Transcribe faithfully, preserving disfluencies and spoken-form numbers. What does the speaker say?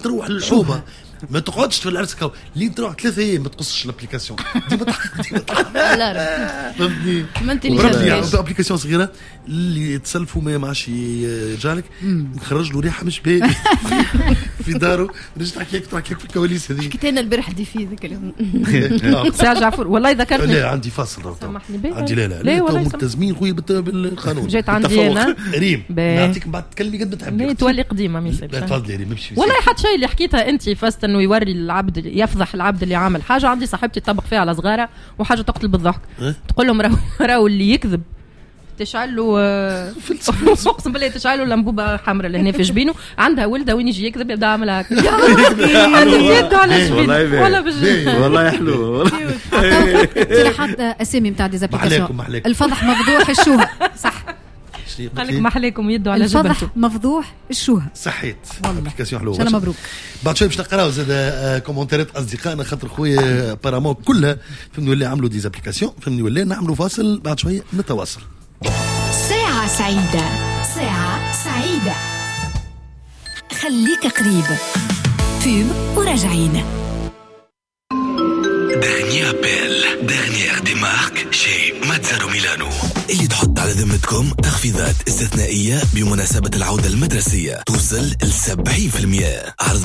تروح للحومه ما تقعدش في العرس كاو لين تروح ثلاثة ايام ما تقصش الابليكاسيون ديما ديما لا فهمتني ما انت اللي عنده ابليكاسيون صغيره اللي تسلفوا ما معش يجالك نخرج له ريحه مش باهيه في داره نجي نحكي لك تحكي لك في الكواليس هذه حكيت لنا البارح دي في ذاك اليوم ساعة جعفر والله ذكرتني لا عندي فاصل سامحني بيه عندي لا لا لا ملتزمين خويا بالقانون جيت عندي انا ريم نعطيك بعد تكلمي قد ما تحبي تولي قديمه ما يصيرش تفضلي ريم نمشي والله حتى شيء اللي حكيتها انت فاست انه يوري العبد يفضح العبد اللي عامل حاجه. عندي صاحبتي تطبق فيها على صغيره وحاجه تقتل بالضحك تقول لهم راهو راهو اللي يكذب تشعل له اقسم بالله تشعل له لمبوبه حمراء لهنا في جبينه عندها ولده وين يجي يكذب يبدا عامل هكا يده على جبينه والله والله حلو والله حاط اسامي نتاع ديزابليكاسيون الفضح مفضوح الشوهه صح قال لك محليكم يده على جبهته الفضح مفضوح الشوهه صحيت ابليكاسيون حلوه ان شاء الله مبروك. بعد شوي باش نقراو زاد كومنتات اصدقائنا خاطر خويا بارامون كلها فهمني ولا عملوا ديزابليكاسيون فهمني ولا نعملوا فاصل بعد شويه نتواصل. ساعة سعيدة ساعة سعيدة خليك قريب فيب وراجعين. Dernier appel, dernière démarque chez Mazzaro Milano اللي تحط على ذمتكم تخفيضات استثنائية بمناسبة العودة المدرسية توصل ل سبعين بالمئة. عرض